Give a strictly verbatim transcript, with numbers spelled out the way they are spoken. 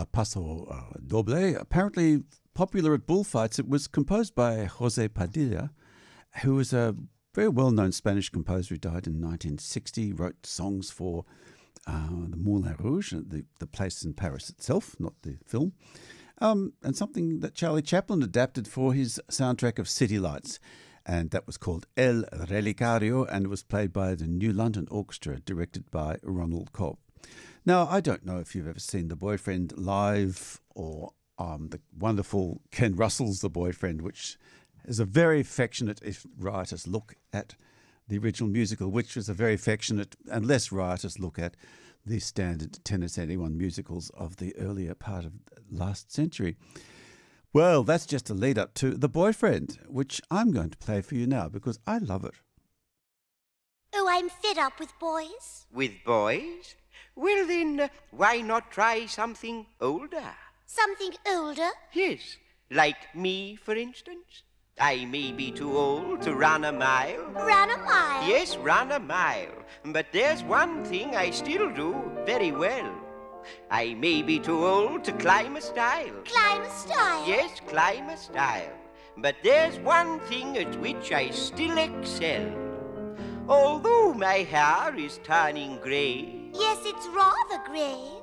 a Paso uh, Doble, apparently popular at bullfights. It was composed by Jose Padilla, who was a very well-known Spanish composer who died in nineteen sixty, wrote songs for uh, the Moulin Rouge, the, the place in Paris itself, not the film, um, and something that Charlie Chaplin adapted for his soundtrack of City Lights. And that was called El Relicario, and it was played by the New London Orchestra, directed by Ronald Cobb. Now, I don't know if you've ever seen The Boyfriend live or um, the wonderful Ken Russell's The Boyfriend, which is a very affectionate, if riotous, look at the original musical, which was a very affectionate and less riotous look at the standard Tennis eighty-one musicals of the earlier part of last century. Well, that's just a lead up to The Boyfriend, which I'm going to play for you now because I love it. Oh, I'm fed up with boys. With boys? Well then, uh, why not try something older? Something older? Yes, like me, for instance. I may be too old to run a mile. Run a mile? Yes, run a mile. But there's one thing I still do very well. I may be too old to climb a stile. Climb a stile? Yes, climb a stile. But there's one thing at which I still excel. Although my hair is turning grey. Yes, it's rather grey.